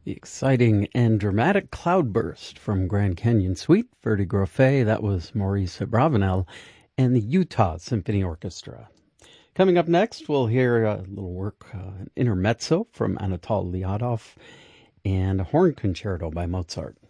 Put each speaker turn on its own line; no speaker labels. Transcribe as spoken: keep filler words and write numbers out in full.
The exciting and dramatic cloudburst from Grand Canyon Suite, Verdi Grofé, that was Maurice Abravanel, and the Utah Symphony Orchestra. Coming up next, we'll hear a little work, uh, an intermezzo from Anatol Liadov, and a horn concerto by Mozart.